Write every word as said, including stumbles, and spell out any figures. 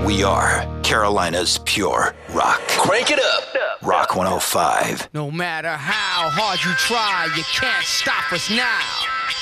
We are Carolina's pure rock. Crank it up. Rock one oh five. No matter how hard you try, you can't stop us now.